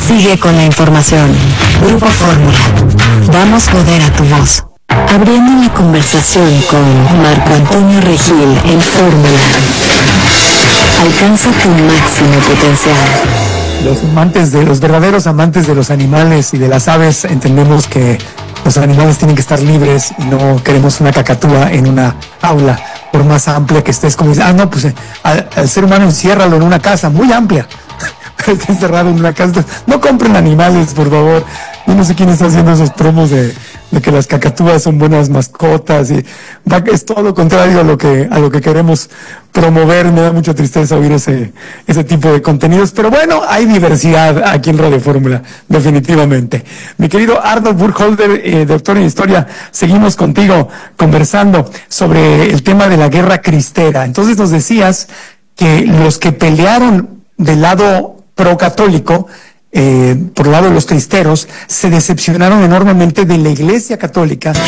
Sigue con la información. Grupo Fórmula. Damos poder a tu voz. Abriendo la conversación con Marco Antonio Regil en Fórmula. Alcanza tu máximo potencial. Los verdaderos amantes de los animales y de las aves entendemos que los animales tienen que estar libres y no queremos una cacatúa en una aula, por más amplia que estés, como dices, al ser humano enciérralo en una casa muy amplia, pero está encerrado en una casa. Entonces, no compren animales, por favor. Yo no sé quién está haciendo esos promos de que las cacatúas son buenas mascotas, y es todo lo contrario a lo que queremos promover. Me da mucha tristeza oír ese tipo de contenidos, pero bueno, hay diversidad aquí en Radio Fórmula, definitivamente. Mi querido Arnold Burkholder, doctor en historia, seguimos contigo conversando sobre el tema de la guerra cristera. Entonces nos decías que los que pelearon del lado pro-católico, por el lado de los cristeros, se decepcionaron enormemente de la Iglesia Católica